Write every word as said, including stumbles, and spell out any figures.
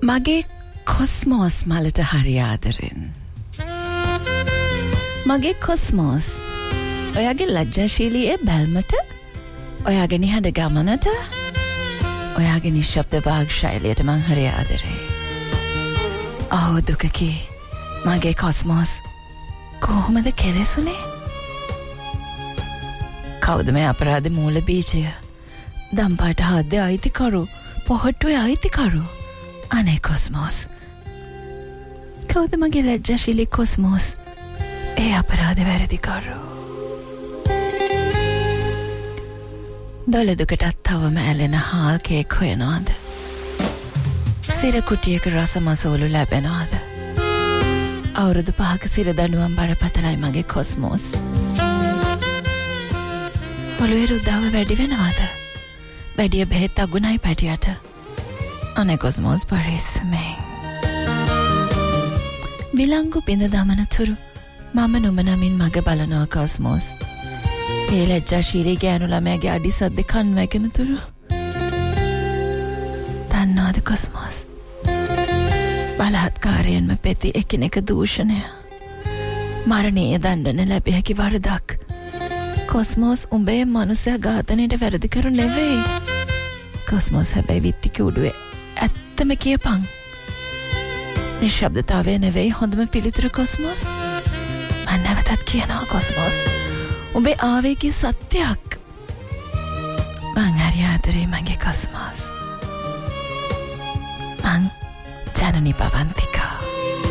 මගේ කොස්මෝස් මලට හරි ආදරෙන්. මගේ කොස්මෝස් ඔයාගේ ලැජ්ජාශීලී ඒ බැල්මට, ඔයාගේ නිහඬ ගමනට, ඔයාගේ නිශ්ශබ්ද වාග් ශෛලියට මං හරි ආදරේ. අහෝ දුකකී මගේ කොස්මෝස් කොහොමද කෙලෙසුනේ? කවුද මේ අපරාධ මූල බීජය? දම්පාට හද්දේ අයිතිකරු, පොහට්ටුවේ අයිතිකරු. අනේ කොස්මෝස්, කවුද මගේ ලැජ්ජාශීලී කොස්මෝස් ඒ අපරාධ වැරදිකරු? දොළදුකටත් තවම ඇලෙන හාල් කේක් හොයනවාද? සිරකුටියක රසමසෝලු ලැබෙනවාද? අවුරුදු පහක සිර දඬුවම් බරපතලයි මගේ කොස්මෝස්. ඔළුවේ රුදාව වැඩි වෙනවාද? වැඩිය බෙහෙත් අගුණයි පැටියට. අනේ කොස්මෝස් පරිස්සමෙන්. විලංගු බිඳ දමනතුරු මම නුඹනමින් මග බලනවා කොස්මෝස්. ඒ ලැජ්ජාශීලී ගෑනු ළමයාගේ අඩි සද්ද කන් වැගෙනතුරු. දන්නවද කොස්මෝස්, බලහත්කාරයෙන්ම පෙති එකිනෙක දූෂණය, මරණීය දණ්ඩන ලැබිය හැකි වරදක්. කොස්මෝස් උඹේ මනුස්සයා ඝාතනයට වැරදි කරු නෙවෙයි. කොස්මෝස් හැබැයි විත්තික උඩුවේ ඇත්තම කියපන්. නිශ්ශබ්දතාවය නෙවෙයි හොඳම පිළිතුර කොස්මෝස්. මම නැවතත් කියනවා කොස්මෝස්, උඹේ ආවේගී සත්‍යයක්. මං හරි ආදරේ මගේ කොස්මෝස්. මං ජනනි පවන්තිකා.